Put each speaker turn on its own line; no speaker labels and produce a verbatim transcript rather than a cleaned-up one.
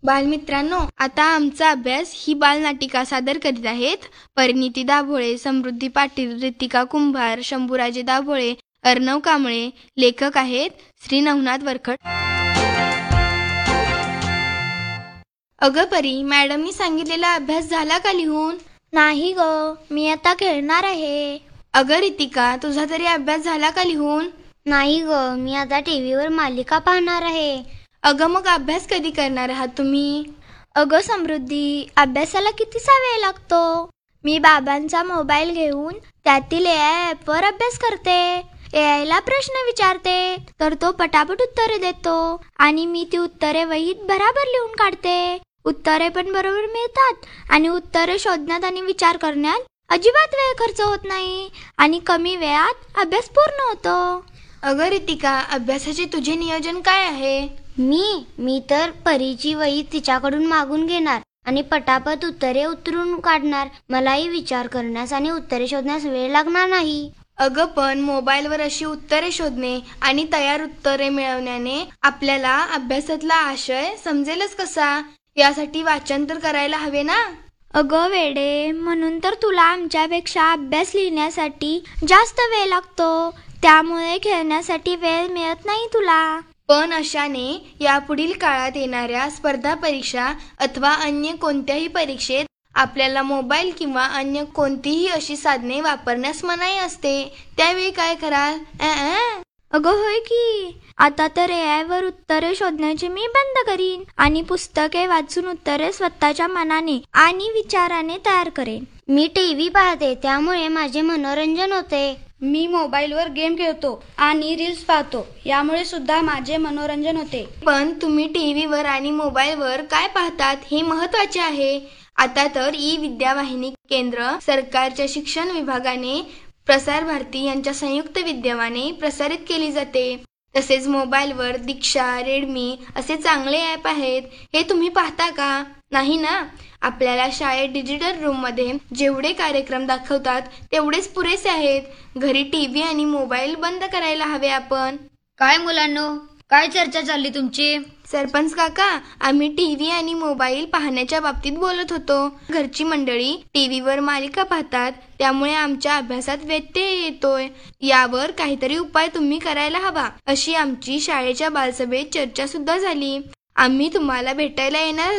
बालमित्रांनो, आता आमचा अभ्यास ही बालनाटिका सादर करीत आहेत परिणिती दाभोळे, समृद्धी पाटील, रितिका कुंभार, शंभूराजे दाभोळे, अर्णव कांबळे. लेखक आहेत श्री नवनाथ वरखड. अगं परी, मॅडमनी सांगितलेला अभ्यास झाला का लिहून?
नाही ग, मी आता खेळणार आहे.
अगं रितिका, तुझा तरी अभ्यास झाला का लिहून?
नाही ग, मी आता टीव्हीवर मालिका पाहणार आहे.
अगं मग अभ्यास कधी करणार आहात तुम्ही?
अगं समृद्धी, अभ्यासाला कितीसा वेळ लागतो. मी बाबांचा मोबाईल घेऊन त्यातील ए आय ॲपवर अभ्यास करते. ए आय ला प्रश्न विचारते तर तो पटापट उत्तरे देतो आणि मी ती उत्तरे वहीत बराबर लिहून काढते. उत्तरे पण बरोबर मिळतात आणि उत्तरे शोधण्यात आणि विचार करण्यात अजिबात वेळ खर्च होत नाही आणि कमी वेळात अभ्यास पूर्ण होतो.
अगं रितिका, अभ्यासाचे तुझे नियोजन काय आहे?
मी मी तर परीची वही तिच्याकडून मागून घेणार आणि पटापट उत्तरे उतरून काढणार. मलाही विचार करण्यास आणि उत्तरे शोधण्यास वेळ लागणार नाही.
अगं पण मोबाईलवर अशी उत्तरे शोधणे आणि तयार उत्तरे मिळवण्याने आपल्याला अभ्यासातला आशय समजेलच कसा? यासाठी वाचन तर करायला हवे ना.
अगं वेडे, म्हणून तर तुला आमच्यापेक्षा अभ्यास लिहिण्यासाठी जास्त वेळ लागतो. त्यामुळे खेळण्यासाठी वेळ मिळत नाही तुला.
पण अशाने यापुढील काळात येणाऱ्या स्पर्धा परीक्षा अथवा अन्य कोणत्याही परीक्षेत आपल्याला मोबाईल किंवा अन्य कोणतीही अशी साधने वापरण्यास मनाई असते. त्यावेळी काय कराल?
अगं होय की, आता तर ए आय वर उत्तरे शोधण्याचे मी बंद करीन आणि पुस्तके वाचून उत्तरे स्वतःच्या मनाने आणि विचाराने तयार करेन. मी टीव्ही पाहते, त्यामुळे माझे मनोरंजन होते.
मी मोबाईलवर गेम खेळतो आणि रील्स पाहतो, यामुळे सुद्धा माझे मनोरंजन होते.
पण तुम्ही टीव्हीवर आणि मोबाईलवर काय पाहतात हे महत्वाचे आहे. आता तर ई विद्यावाहिनी केंद्र सरकारच्या शिक्षण विभागाने प्रसार भारती यांच्या संयुक्त विद्यमाने प्रसारित केली जाते. तसेच मोबाईलवर दीक्षा, रेडमी असे चांगले ॲप आहेत. हे तुम्ही पाहता का? नाही ना. आपल्याला शाळेत डिजिटल रूम मध्ये जेवढे कार्यक्रम दाखवतात तेवढेच पुरेसे आहेत. घरी टीव्ही आणि मोबाईल बंद करायला हवे आपण.
काय मुलांनो, काय चर्चा चालली तुमची?
सरपंच काका, आम्ही टीव्ही आणि मोबाईल पाहण्याच्या बाबतीत बोलत होतो. घरची मंडळी टीव्हीवर मालिका पाहतात, त्यामुळे आमच्या अभ्यासात व्यत्यय येतोय. यावर काहीतरी उपाय तुम्ही करायला हवा, अशी आमची शाळेच्या बालसभेत चर्चा सुद्धा झाली. आम्ही तुम्हाला भेटायला येणार